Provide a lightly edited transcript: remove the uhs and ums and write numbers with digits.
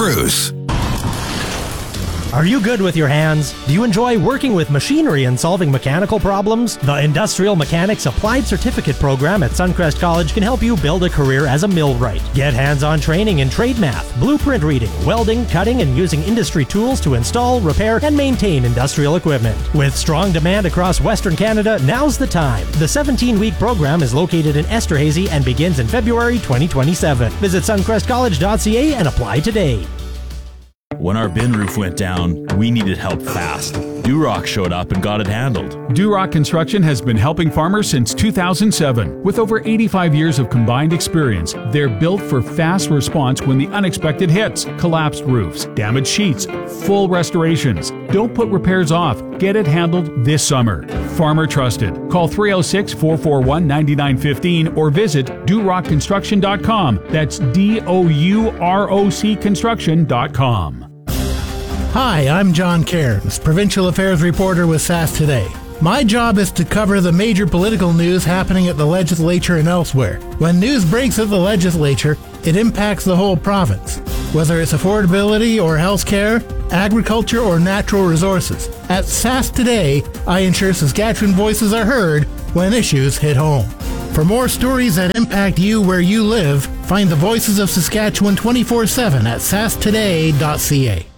Bruce. Are you good with your hands? Do you enjoy working with machinery and solving mechanical problems? The Industrial Mechanics Applied Certificate Program at Suncrest College can help you build a career as a millwright. Get hands-on training in trade math, blueprint reading, welding, cutting, and using industry tools to install, repair, and maintain industrial equipment. With strong demand across Western Canada, now's the time. The 17-week program is located in Esterhazy and begins in February 2027. Visit suncrestcollege.ca and apply today. When our bin roof went down, we needed help fast. Durock showed up and got it handled. Durock Construction has been helping farmers since 2007. With over 85 years of combined experience, they're built for fast response when the unexpected hits. Collapsed roofs, damaged sheets, full restorations. Don't put repairs off. Get it handled this summer. Farmer trusted. Call 306-441-9915 or visit durockconstruction.com. That's DOUROC construction.com. Hi, I'm John Cairns, Provincial Affairs Reporter with SAS Today. My job is to cover the major political news happening at the legislature and elsewhere. When news breaks at the legislature, it impacts the whole province, whether it's affordability or health care, agriculture or natural resources. At SAS Today, I ensure Saskatchewan voices are heard when issues hit home. For more stories that impact you where you live, find the Voices of Saskatchewan 24/7 at sastoday.ca.